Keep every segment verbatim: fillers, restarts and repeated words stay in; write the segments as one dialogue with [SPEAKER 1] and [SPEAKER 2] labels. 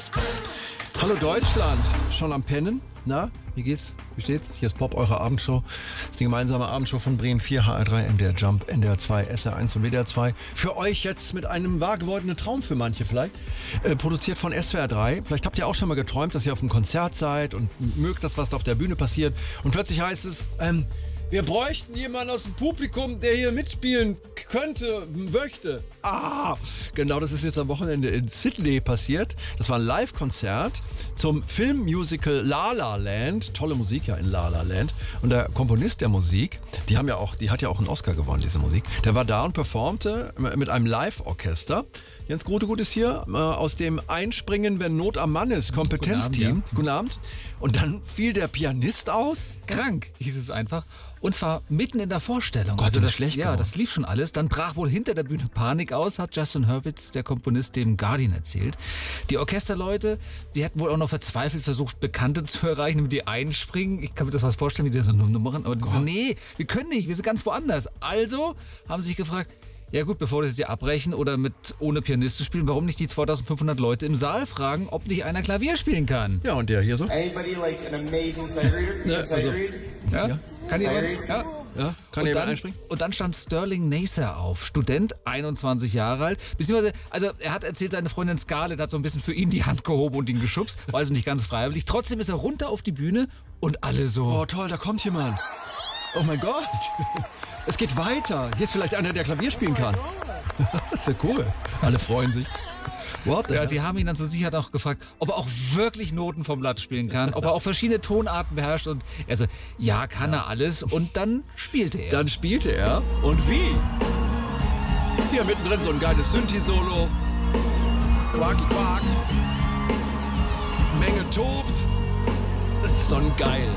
[SPEAKER 1] Spaß. Hallo Deutschland, schon am Pennen? Na, wie geht's? Wie steht's? Hier ist Pop, eure Abendshow. Das ist die gemeinsame Abendshow von Bremen vier, H R drei, M D R Jump, N D R zwei, S R eins und W D R zwei. Für euch jetzt mit einem wahr gewordenen Traum für manche vielleicht. Äh, produziert von S W R drei. Vielleicht habt ihr auch schon mal geträumt, dass ihr auf einem Konzert seid und mögt das, was da auf der Bühne passiert. Und plötzlich heißt es, ähm, wir bräuchten jemanden aus dem Publikum, der hier mitspielen könnte, möchte. Ah, genau, das ist jetzt am Wochenende in Sydney passiert. Das war ein Live-Konzert zum Filmmusical La La Land. Tolle Musik ja in La La Land. Und der Komponist der Musik, die haben ja auch, die hat ja auch einen Oscar gewonnen, diese Musik. Der war da und performte mit einem Live-Orchester. Jens Grotegut ist hier äh, aus dem Einspringen, wenn Not am Mann ist, Kompetenzteam. Guten Abend. Und dann fiel der Pianist aus.
[SPEAKER 2] Krank, hieß es einfach. Und zwar mitten in der Vorstellung.
[SPEAKER 1] Gott,
[SPEAKER 2] also
[SPEAKER 1] das
[SPEAKER 2] das,
[SPEAKER 1] schlecht
[SPEAKER 2] ja,
[SPEAKER 1] geworden.
[SPEAKER 2] das lief schon alles. Dann brach wohl hinter der Bühne Panik aus, hat Justin Hurwitz, der Komponist, dem Guardian erzählt. Die Orchesterleute, die hätten wohl auch noch verzweifelt versucht, Bekannte zu erreichen, damit die einspringen. Ich kann mir das was vorstellen, wie die so Nummer machen. Aber die so, nee, wir können nicht, wir sind ganz woanders. Also haben sie sich gefragt, ja gut, bevor das jetzt abbrechen oder mit ohne Pianist zu spielen, warum nicht die zweitausendfünfhundert Leute im Saal fragen, ob nicht einer Klavier spielen kann?
[SPEAKER 1] Ja, und der hier so?
[SPEAKER 3] Anybody like an amazing sight reader?
[SPEAKER 1] Ja,
[SPEAKER 3] Sight
[SPEAKER 1] also-
[SPEAKER 3] read?
[SPEAKER 2] Ja?
[SPEAKER 1] Ja.
[SPEAKER 2] Kann
[SPEAKER 3] Sight
[SPEAKER 2] jemand?
[SPEAKER 3] read?
[SPEAKER 2] Ja.
[SPEAKER 1] Ja, kann
[SPEAKER 2] Und
[SPEAKER 1] jemand
[SPEAKER 2] dann,
[SPEAKER 1] einspringen?
[SPEAKER 2] und dann stand Sterling Naser auf, Student, einundzwanzig Jahre alt. Beziehungsweise, also er hat erzählt, seine Freundin Scarlett hat so ein bisschen für ihn die Hand gehoben und ihn geschubst. War also nicht ganz freiwillig. Trotzdem ist er runter auf die Bühne und alle so.
[SPEAKER 1] Oh toll, da kommt jemand. Oh mein Gott. Es geht weiter. Hier ist vielleicht einer, der Klavier spielen kann. Das ist ja cool. Alle freuen sich. What the
[SPEAKER 2] Ja,
[SPEAKER 1] hell?
[SPEAKER 2] die haben ihn dann zur Sicherheit auch gefragt, ob er auch wirklich Noten vom Blatt spielen kann, ob er auch verschiedene Tonarten beherrscht. Und er so, ja, kann er alles. Und dann spielte er.
[SPEAKER 1] Dann spielte er. Und wie? Hier mittendrin so ein geiles Synthi-Solo. Quacky Quack. Menge tobt. Das ist schon geil.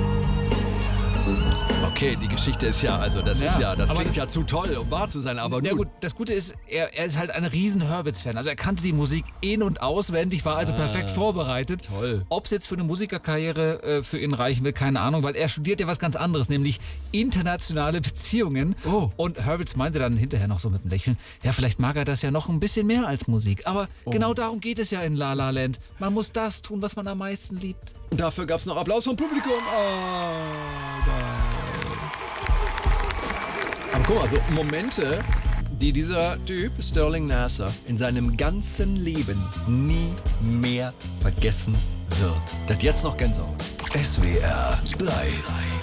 [SPEAKER 1] Okay, die Geschichte ist ja, also das
[SPEAKER 2] Ja,
[SPEAKER 1] ist ja, das
[SPEAKER 2] aber
[SPEAKER 1] klingt
[SPEAKER 2] das-
[SPEAKER 1] ja zu toll, um wahr zu sein, aber
[SPEAKER 2] Ja
[SPEAKER 1] nun.
[SPEAKER 2] gut, das Gute ist, er, er ist halt ein riesen Hurwitz-Fan. Also er kannte die Musik in- und auswendig, war also perfekt vorbereitet.
[SPEAKER 1] toll.
[SPEAKER 2] Ob es jetzt für eine Musikerkarriere äh, für ihn reichen will, keine Ahnung, weil er studiert ja was ganz anderes, nämlich internationale Beziehungen.
[SPEAKER 1] Oh.
[SPEAKER 2] Und Hurwitz meinte dann hinterher noch so mit einem Lächeln, ja, vielleicht mag er das ja noch ein bisschen mehr als Musik. Aber genau darum geht es ja in La La Land. Man muss das tun, was man am meisten liebt.
[SPEAKER 1] Und dafür gab es noch Applaus vom Publikum. Ah, geil. Aber guck mal, so Momente, die dieser Typ, Sterling Naser, in seinem ganzen Leben nie mehr vergessen wird. Der hat jetzt noch Gänsehaut.
[SPEAKER 4] S W R drei.